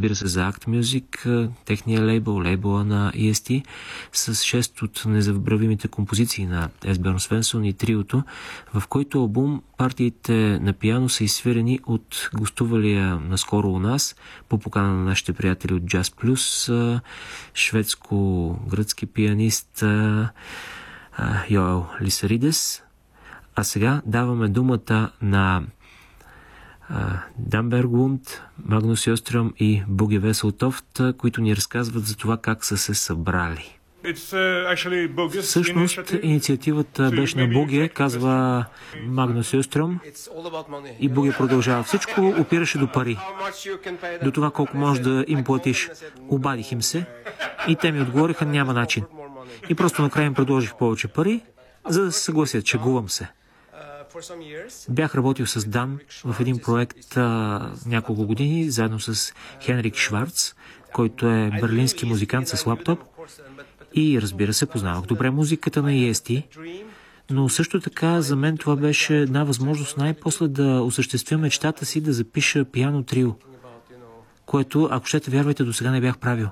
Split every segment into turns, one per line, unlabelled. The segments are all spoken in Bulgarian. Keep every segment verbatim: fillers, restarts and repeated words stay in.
разбира се, за Act Music, техния лейбъл, лейбъла на И Ес Ти, с шест от незабравимите композиции на Есбjørn Svensson и триото, в който албум партиите на пиано са изсвирени от гостувалия наскоро у нас по покана на нашите приятели от Jazz Plus, шведско-гръцки пианист Йоел Лисаридес. А сега даваме думата на Дан Берглунд, Магнус Йострем и Буге Веселтофт, които ни разказват за това как са се събрали. Всъщност, инициативата беше на Буге, казва Магнус Йострем, и Буге продължава. Всичко опираше до пари. До това колко можеш да им платиш. Обадих им се и те ми отговориха, няма начин. И просто накрая им предложих повече пари, за да се съгласят, шегувам се. Бях работил с Дан в един проект а, няколко години, заедно с Хенрик Шварц, който е берлински музикант с лаптоп. И разбира се, познавах добре музиката на И Ес Ти, но също така за мен това беше една възможност най-после да осъществя мечтата си да запиша пиано трио, което, ако щете вярвайте, до сега не бях правил.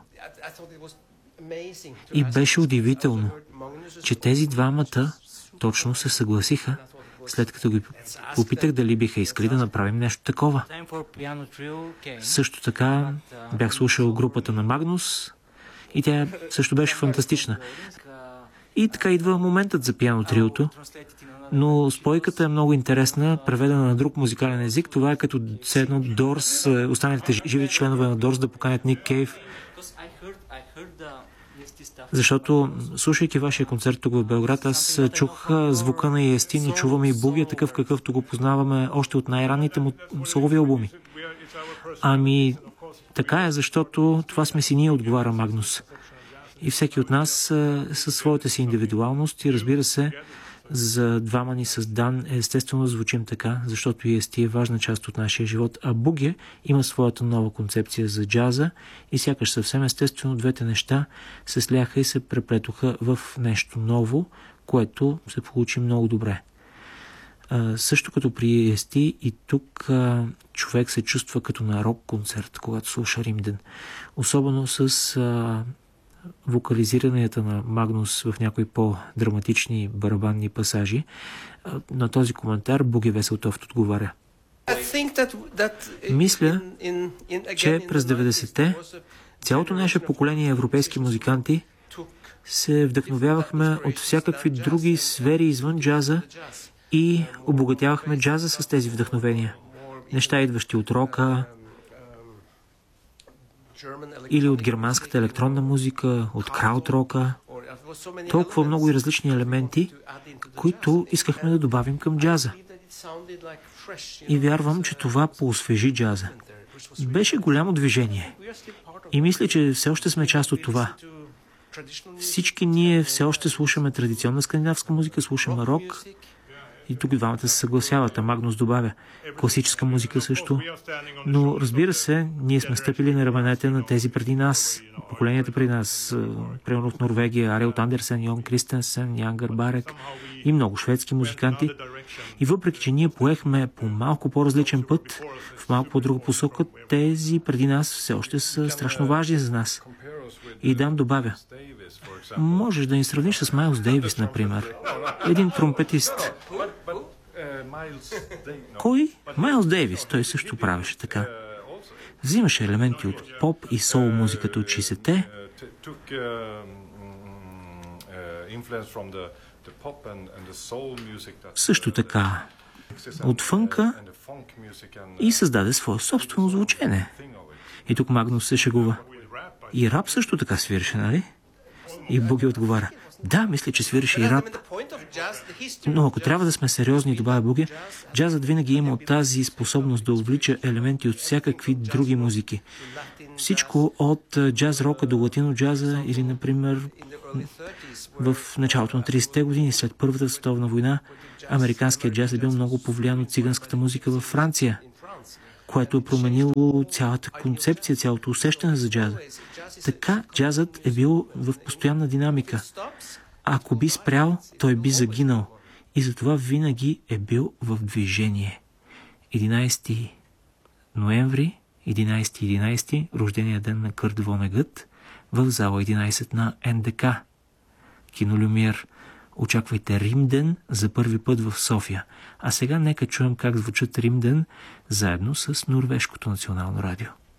И беше удивително, че тези двамата точно се съгласиха, след като ги попитах дали биха искали да направим нещо такова. Също така бях слушал групата на Магнус и тя също беше фантастична. И така идва моментът за пиано триото, но спойката е много интересна, преведена на друг музикален език. Това е като все едно Дорс, останалите живи членове на Дорс да поканят Ник Кейв. Защото, слушайки вашия концерт тук в Белград, аз чух звука на И Ес Ти, но чувам и Буге, такъв какъвто го познаваме още от най-ранните му солови албуми. Ами, така е, защото това сме си ние, отговаря Магнус. И всеки от нас със своята си индивидуалност и, разбира се, за двама ни с Дан естествено звучим така, защото И Ес Ти е важна част от нашия живот, а Буге има своята нова концепция за джаза и сякаш съвсем естествено двете неща се сляха и се преплетоха в нещо ново, което се получи много добре. А, също като при И Ес Ти и тук а, човек се чувства като на рок-концерт, когато слуша Римден. Особено с а, вокализиранията на Магнус в някои по-драматични барабанни пасажи. На този коментар Буге Веселтофт отговаря. Мисля, че през деветдесетте цялото наше поколение европейски музиканти се вдъхновявахме от всякакви други сфери извън джаза и обогатявахме джаза с тези вдъхновения. Неща, идващи от рока, или от германската електронна музика, от краудрока. Толкова много и различни елементи, които искахме да добавим към джаза. И вярвам, че това поосвежи джаза. Беше голямо движение. И мисля, че все още сме част от това. Всички ние все още слушаме традиционна скандинавска музика, слушаме рок. И тук двамата се съгласяват, а Магнус добавя класическа музика също. Но разбира се, ние сме стъпили на раменете на тези преди нас, поколенията преди нас, примерно в Норвегия, Ариот Андерсен, Йон Кристенсен, Ян Гарбарек и много шведски музиканти. И въпреки, че ние поехме по малко по-различен път, в малко по-друга посока, тези преди нас все още са страшно важни за нас. И Дан добавя, можеш да ни сравниш с Майлс Дейвис, например. Един тромпетист. Кой? Майлс Дейвис. Той също правеше така. Взимаше елементи от поп и соул музиката от шейсетте. Също така от фънка и създаде свое собствено звучене. И тук Магнус се шегува. И рап също така свиреше, нали? И Буге отговаря. Да, мисля, че свиреше и рап. Но ако трябва да сме сериозни, добавя Буге, джазът винаги има тази способност да увлича елементи от всякакви други музики. Всичко от джаз рока до латино джаза или, например, в началото на тридесетте години, след Първата световна война, американският джаз е бил много повлиян от циганската музика във Франция, което е променило цялата концепция, цялото усещане за джаза. Така джазът е бил в постоянна динамика. Ако би спрял, той би загинал. И затова винаги е бил в движение. единайсети ноември единайсети единайсети, рождения ден на Кърт Вонегът, в зала единайсет на Ен Де Ка. Кино Люмиер. Очаквайте Римден за първи път в София. А сега нека чуем как звучат Римден заедно с Норвежкото национално радио.